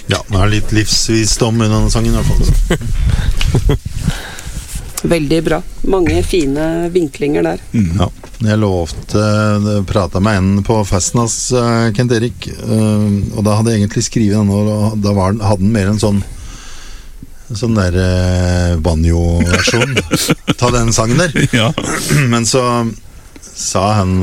Ja, det litt livsvisdom i denne sangen i hvert fall. Veldig bra. Mange fine vinklinger der. Ja, jeg pratet med en på festen hans, Kent Erik, og da hadde jeg egentlig skrevet denne, og da hadde han mer en sånn der banjo-versjon ta den sangen der. Ja. Men så sa han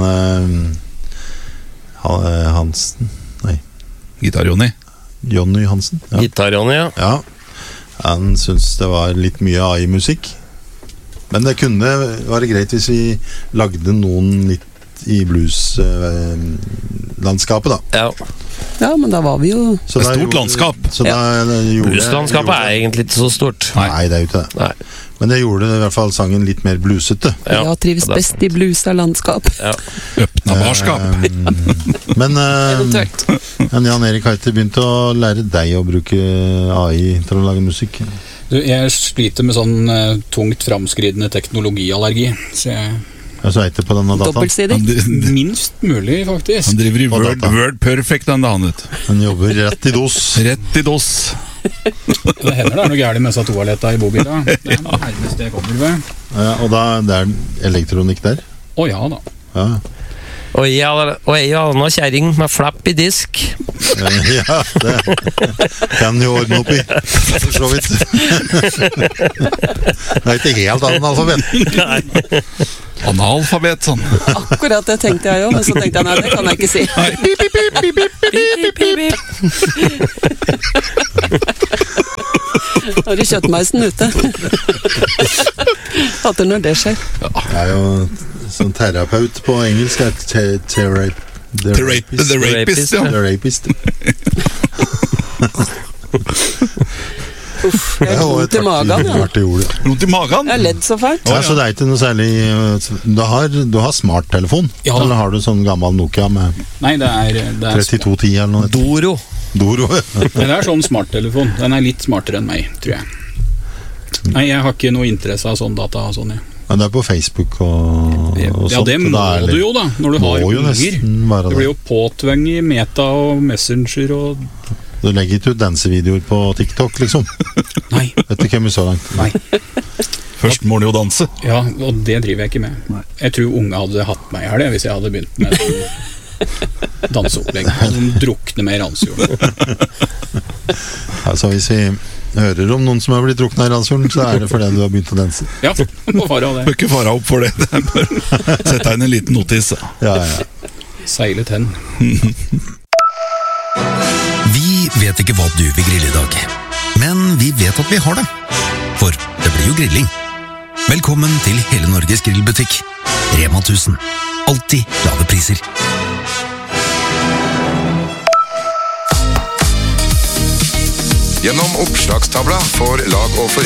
Hansen, nei, Gitar-Jonny. Jonny Hansen. Ja. Gitar-Jonny, ja. Ja, han syntes det var litt mye AI-musikk. Men det kunne være greit hvis vi lagde noen litt i blues-landskapet, da. Ja. Ja, men da var vi jo Det stort landskap. Blueslandskapet egentlig ikke så stort. Nei, det jo ikke det. Nei. Men det gjorde i hvert fall sangen litt mer blusete. Ja, trives best i blusa landskap. Ja. Øppna barskap. Men Eventuelt. Jan Erik har ikke begynt å lære deg å bruke AI til å lage musikk. Jeg sliter med sånn tungt framskridende teknologiallergi, så jeg Så vet du på denne dataen. Dobbeltsidig. minst mulig, faktisk. Han driver i Og data. Word Perfect, han vet. Han jobber rett i dos. Rett i dos. Det hender det noe gærlig med seg toaletta i bobilen. Det det nærmeste jeg kommer ved. Ja, og da det elektronikk der. Å ja da. Ja. Og jeg hadde noe kjæring med flapp i disk. Ja, det kan jo ordne opp i. For så vidt. Det ikke helt analfabet. Analfabet, sånn. Akkurat det tenkte jeg jo, men så tenkte jeg nei, det kan jeg ikke si. Har du kjøttmeisen ute? Hatter når det skjer. Jeg jo som terapeut på engelsk The Rapist, ja. The rapist. Uff, jeg har vondt i magen. Ja. Vondt i magen? Jeg har ledd så fælt. Ja, så det ikke noe særlig. Du har smarttelefon? Ja. Eller har du sånn gammel Nokia med Nei, det er 3210 eller noe? Doro. Doro. det er sånn smarttelefon. Den er litt smartere enn meg, tror jeg. Nei, jeg har ikke noe interesse av sånn data og sånn, ja. Men det på Facebook og Ja, sånt. det må du jo da, når du har unger. Det blir jo påtvengt Meta og Messenger og Du legger ikke ut dansevideoer på TikTok, liksom? Nei. Vet du hvem vi så langt? Nei. Først må du jo danse. Ja, og det driver jeg ikke med. Jeg tror unge hadde hatt meg her det, hvis jeg hadde begynt med danseopplegg. Som drukner mer randsjord. Altså, hvis vi hører om noen som har blitt druknet i randsjorden, så det fordi du har begynt å danse. Ja, må fare av det. Bør ikke fare opp for det. Sett deg inn en liten notis. Ja. Seilet hen. Vi vet ikke hva du vil grille i dag, men vi vet at vi har det. For det blir jo grilling. Velkommen til hele Norges grillbutikk. Rema 1000. Alltid lave priser. Gjennom oppslagstavla får lag og